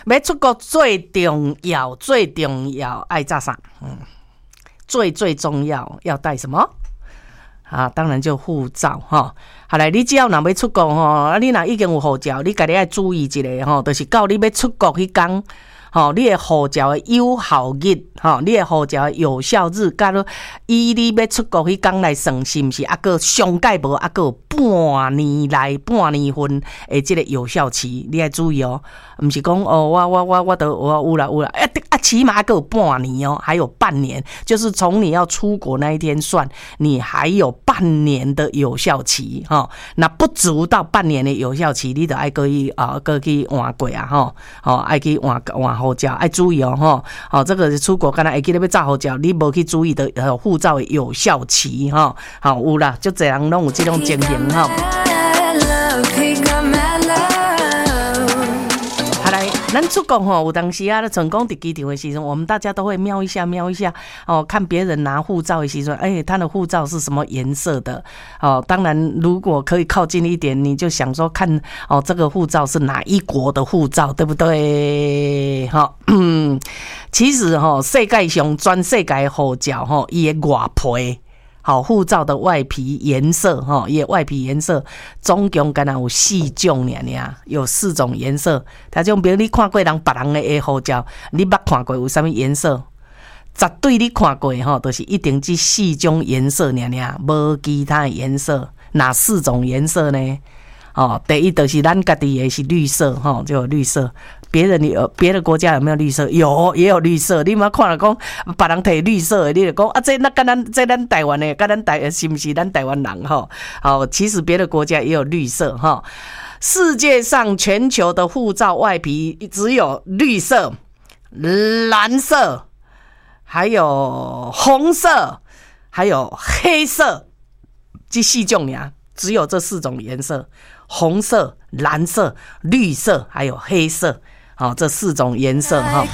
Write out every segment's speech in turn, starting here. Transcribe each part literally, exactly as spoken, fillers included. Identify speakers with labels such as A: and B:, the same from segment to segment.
A: 要出国最重要最重要爱炸啥？嗯，最最重要要带什么？啊，当然就护照哈。好来，你只要若要出国吼，啊，你若已经有护照，你家己要注意一下吼，就是到你要出国迄天。吼、哦，你的护照的有效日，吼、哦，你的护照的有效日，甲你以你要出国迄天来算，是毋是？啊，个上届无，啊个半年来半年份的这个有效期，你要注意哦。毋是讲哦，我我我我都我有啦有啦，啊啊，起码还有半年哦，还有半年，就是从你要出国那一天算，你还有半年的有效期哈、哦。那不足到半年的有效期，你就爱过去啊，过去换过啊哈，哦，爱去换换护照，爱注意哦哈。哦，这个出国敢若会记得要找护照，你无去注意的呃护照的有效期哈。好、哦，有啦，就这人拢有这种情形哈。咱出国吼，有当时啊，成功伫机场的时阵，我们大家都会瞄一下瞄一下哦，看别人拿护照的时阵，哎、欸，他的护照是什么颜色的？哦，当然，如果可以靠近一点，你就想说看哦，这个护照是哪一国的护照，对不对？哈、哦，嗯，其实哈、哦，世界上全世界护照哈，伊的外皮。好，护照的外皮颜色哈，也外皮颜色总共敢若有四种尔尔，有四种颜色。他种比如你看过人别人的护照，你捌看过有啥物颜色？绝对你看过吼，都、就是一定这四种颜色尔尔，无其他的颜色。哪四种颜色呢？哦，第一就是咱家己的是绿色哈，就有绿色。别人有别的国家有没有绿色？有，也有绿色。你有没有看了讲，别人摕绿色的，你就讲啊，这那跟咱这咱台湾的，跟咱台是不是咱台湾人哈？好，其实别的国家也有绿色哈。世界上全球的护照外皮只有绿色、蓝色，还有红色，还有黑色，这四种呀，只有这四种颜色：红色、蓝色、绿色，还有黑色。好、哦，这四种颜色哈。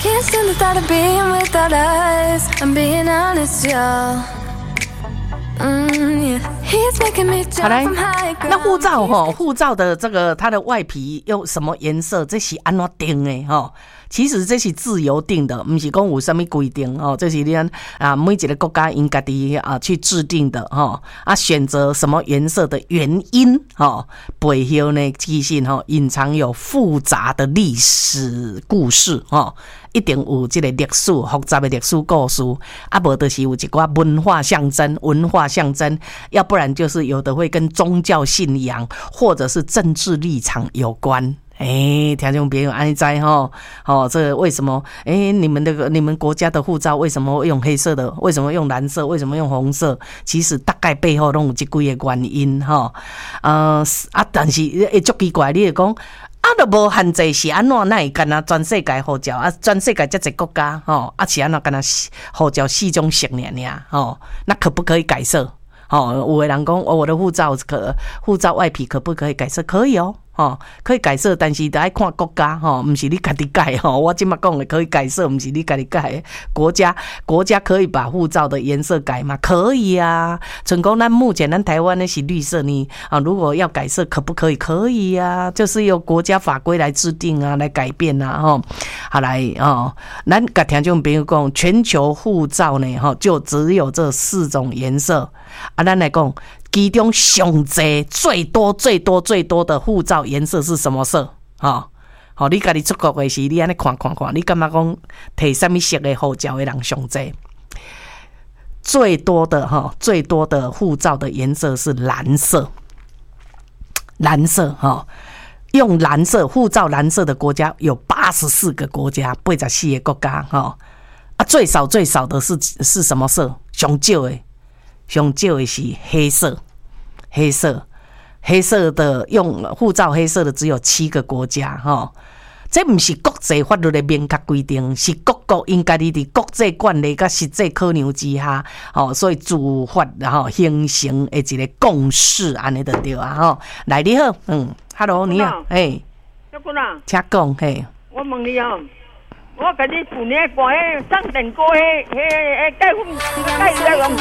A: 好来，那护照哈，护照的这个它的外皮用什么颜色？这是安怎定的哈？其实这是自由定的，不是讲有什么规定哦。这是你啊，每一个国家应该的啊去制定的哈。啊，选择什么颜色的原因哈，背后呢其实哈隐藏有复杂的历史故事哈。一定有这个历史复杂的历史故事，啊，无就是有一寡文化象征，文化象征，要不然就是有的会跟宗教信仰或者是政治立场有关。哎、欸，听众朋友，安知吼？哦，这个为什么？哎、欸，你们那个你们国家的护照为什么用黑色的？为什么用蓝色？为什么用红色？其实大概背后都有这几个原因哈。呃啊，但是会足奇怪，你就讲。啊，都无限制是安怎？那会干那全世界护照啊？全世界这些国家吼，啊是安怎干那护照四种色尔尔吼？那可不可以改色？哦，有的人讲，哦，我的护照可护照外皮可不可以改色？可以哦。哦，可以改色，但是得爱看国家吼，不是你家己改吼。我今麦讲的可以改色，不是你家己改。国家国家可以把护照的颜色改吗？可以啊。成功，咱目前咱台湾的是绿色，你啊，如果要改色，可不可以？可以啊，就是由国家法规来制定啊，来改变啊，吼。好来哦，咱甲听众朋友讲，全球护照呢，吼，就只有这四种颜色啊。咱来讲。其中上济最多最多最多的护照颜色是什么色？哈、哦，好、哦，你家己出国的时，你安尼看看看，你感觉讲摕什么色的护照的人上济？最多的哈、哦，最多的护照的颜色是蓝色，蓝色哈、哦，用蓝色护照蓝色的国家有八十四个国家，八十四个国家哈、哦，啊，最少最少的是是什么色？上少的。上少的是黑色，黑色，黑色的用护照黑色的只有七个国家哈，这不是国际法律的明确规定，是各国应该你伫国际惯例甲实际考量之下，哦，所以自发然后形成的一个共识，安尼就对啊吼。来你好，嗯 ，Hello 你好，嘿，
B: 小姑娘，
A: 请讲嘿。
B: 我问你哦。我甲你去年挂迄上电锅迄迄迄盖粉盖盖用。